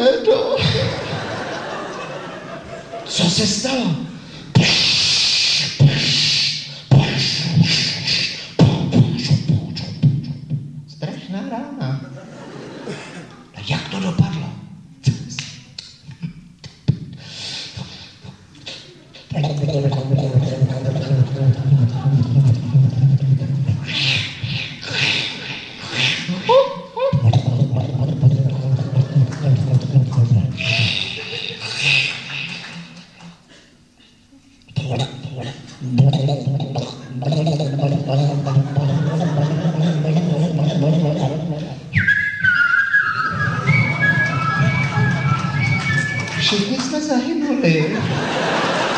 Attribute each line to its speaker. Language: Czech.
Speaker 1: Fredo. Co se stalo? Strašná rána. A jak to dopadlo? Všichni jsme zahynuli.